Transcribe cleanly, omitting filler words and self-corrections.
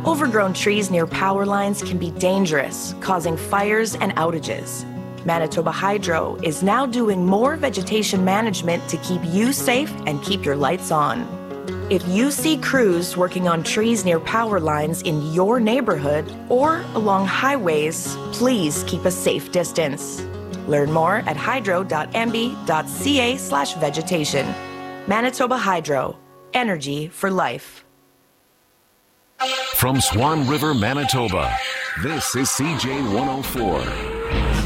Overgrown trees near power lines can be dangerous, causing fires and outages. Manitoba Hydro is now doing more vegetation management to keep you safe and keep your lights on. If you see crews working on trees near power lines in your neighborhood or along highways, please keep a safe distance. Learn more at hydro.mb.ca/vegetation. Manitoba Hydro. Energy for life. From Swan River, Manitoba, this is CJ 104.